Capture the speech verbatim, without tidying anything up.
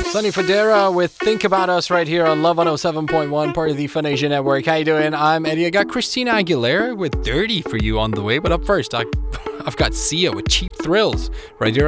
Sonny Fodera with Think About Us right here on Love one oh seven point one, part of the Fun Asia Network. How you doing? I'm Eddie. I got Christina Aguilera with Dirty for you on the way, but up first, I, I've got Sia with Cheap Thrills right here